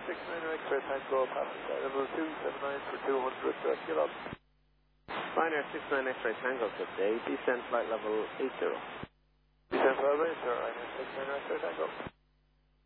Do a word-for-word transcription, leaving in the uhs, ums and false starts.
six nine X-ray Tango, passing flight level two seven nine for two hundred, direct get up. Ryanair six nine X-ray Tango, good day, descent flight level eight zero. Descent flight level eight zero, Ryanair six nine X-ray Tango.